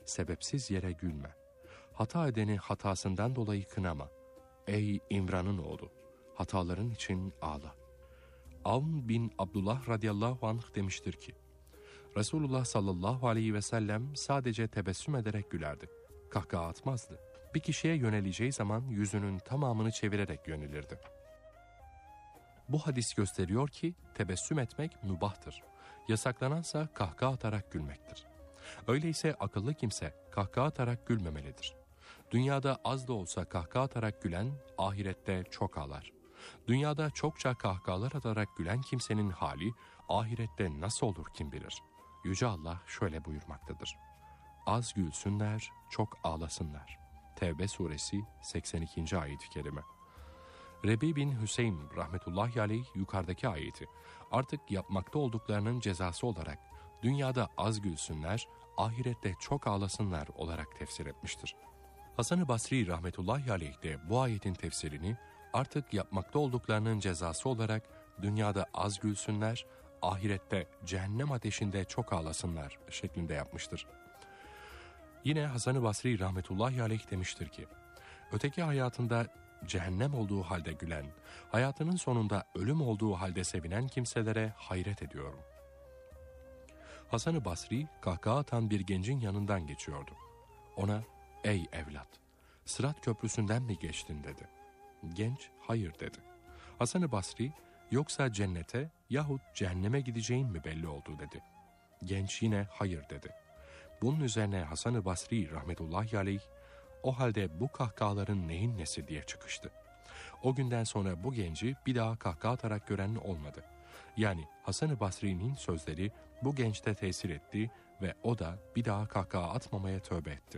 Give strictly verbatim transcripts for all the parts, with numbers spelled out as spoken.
sebepsiz yere gülme. Hata edeni hatasından dolayı kınama. Ey İmran'ın oğlu, hataların için ağla. Avn bin Abdullah radıyallahu anh demiştir ki, Resulullah sallallahu aleyhi ve sellem sadece tebessüm ederek gülerdi. Kahkaha atmazdı. Bir kişiye yöneleceği zaman yüzünün tamamını çevirerek yönelirdi. Bu hadis gösteriyor ki tebessüm etmek mübahtır. Yasaklanansa kahkaha atarak gülmektir. Öyleyse akıllı kimse kahkaha atarak gülmemelidir. Dünyada az da olsa kahkaha atarak gülen ahirette çok ağlar. Dünyada çokça kahkahalar atarak gülen kimsenin hali ahirette nasıl olur kim bilir. Yüce Allah şöyle buyurmaktadır. Az gülsünler, çok ağlasınlar. Tevbe suresi seksen ikinci ayet-i kerime. Rebi bin Hüseyin rahmetullahi aleyh yukarıdaki ayeti artık yapmakta olduklarının cezası olarak dünyada az gülsünler, ahirette çok ağlasınlar olarak tefsir etmiştir. Hasan-ı Basri rahmetullahi aleyh de bu ayetin tefsirini artık yapmakta olduklarının cezası olarak dünyada az gülsünler, ahirette cehennem ateşinde çok ağlasınlar şeklinde yapmıştır. Yine Hasan-ı Basri rahmetullahi aleyh demiştir ki, öteki hayatında cehennem olduğu halde gülen, hayatının sonunda ölüm olduğu halde sevinen kimselere hayret ediyorum. Hasan-ı Basri kahkaha atan bir gencin yanından geçiyordu. Ona, ey evlat, Sırat köprüsünden mi geçtin dedi. Genç, hayır dedi. Hasan-ı Basri, yoksa cennete yahut cehenneme gideceğin mi belli oldu dedi. Genç yine hayır dedi. Bunun üzerine Hasan-ı Basri rahmetullahi aleyh, o halde bu kahkahaların neyin nesi diye çıkıştı. O günden sonra bu genci bir daha kahkaha atarak gören olmadı. Yani Hasan-ı Basri'nin sözleri bu gençte tesir etti ve o da bir daha kahkaha atmamaya tövbe etti.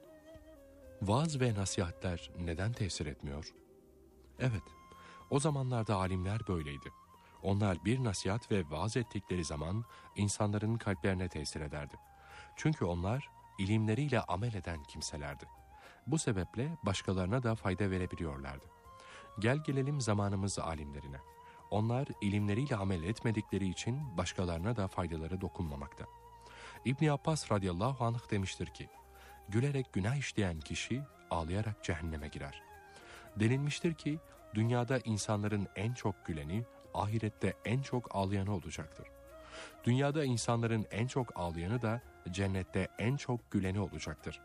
Vaaz ve nasihatler neden tesir etmiyor? Evet, o zamanlarda alimler böyleydi. Onlar bir nasihat ve vaaz ettikleri zaman insanların kalplerine tesir ederdi. Çünkü onlar ilimleriyle amel eden kimselerdi. Bu sebeple başkalarına da fayda verebiliyorlardı. Gel gelelim zamanımız alimlerine. Onlar ilimleriyle amel etmedikleri için başkalarına da faydaları dokunmamakta. İbn Abbas radıyallahu anh demiştir ki, gülerek günah işleyen kişi ağlayarak cehenneme girer. Denilmiştir ki, dünyada insanların en çok güleni, ahirette en çok ağlayanı olacaktır. Dünyada insanların en çok ağlayanı da cennette en çok güleni olacaktır.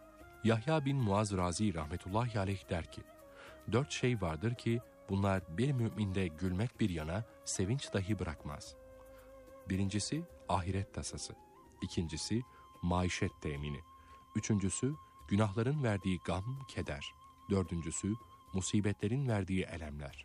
Yahya bin Muaz Razi rahmetullahi aleyh der ki, dört şey vardır ki bunlar bir müminde gülmek bir yana sevinç dahi bırakmaz. Birincisi ahiret tasası, ikincisi maişet temini, üçüncüsü günahların verdiği gam, keder, dördüncüsü musibetlerin verdiği elemler.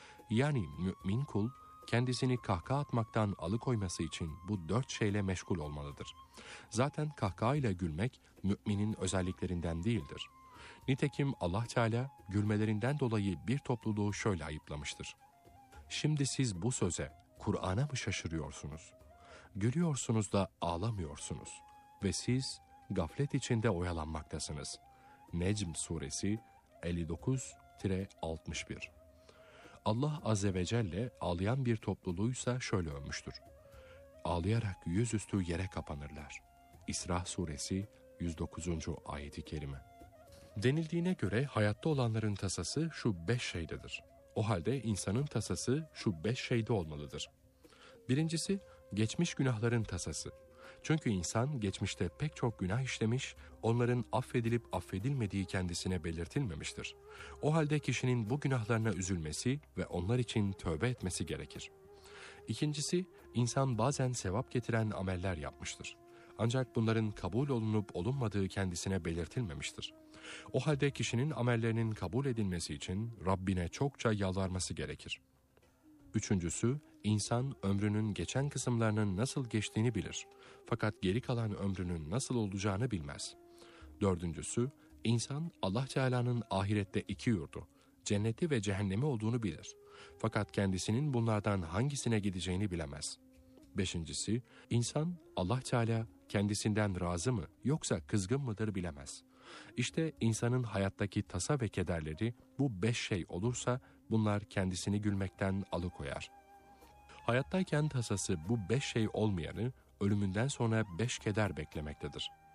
Yani mümin kul kendisini kahkaha atmaktan alıkoyması için bu dört şeyle meşgul olmalıdır. Zaten kahkahayla gülmek müminin özelliklerinden değildir. Nitekim Allah Teala gülmelerinden dolayı bir topluluğu şöyle ayıplamıştır. Şimdi siz bu söze, Kur'an'a mı şaşırıyorsunuz? Gülüyorsunuz da ağlamıyorsunuz ve siz gaflet içinde oyalanmaktasınız. Necm suresi elli dokuz altmış bir. Allah Azze ve Celle ağlayan bir topluluğuysa şöyle övmüştür. Ağlayarak yüzüstü yere kapanırlar. İsra suresi yüz dokuzuncu ayeti kerime. Denildiğine göre hayatta olanların tasası şu beş şeydedir. O halde insanın tasası şu beş şeyde olmalıdır. Birincisi, geçmiş günahların tasası. Çünkü insan geçmişte pek çok günah işlemiş, onların affedilip affedilmediği kendisine belirtilmemiştir. O halde kişinin bu günahlarına üzülmesi ve onlar için tövbe etmesi gerekir. İkincisi, insan bazen sevap getiren ameller yapmıştır. Ancak bunların kabul olunup olunmadığı kendisine belirtilmemiştir. O halde kişinin amellerinin kabul edilmesi için Rabbine çokça yalvarması gerekir. Üçüncüsü, insan ömrünün geçen kısımlarının nasıl geçtiğini bilir. Fakat geri kalan ömrünün nasıl olacağını bilmez. Dördüncüsü, insan Allah Teala'nın ahirette iki yurdu, cenneti ve cehennemi olduğunu bilir. Fakat kendisinin bunlardan hangisine gideceğini bilemez. Beşincisi, insan Allah Teala kendisinden razı mı yoksa kızgın mıdır bilemez. İşte insanın hayattaki tasa ve kederleri bu beş şey olursa bunlar kendisini gülmekten alıkoyar. Hayattayken tasası bu beş şey olmayanı ölümünden sonra beş keder beklemektedir.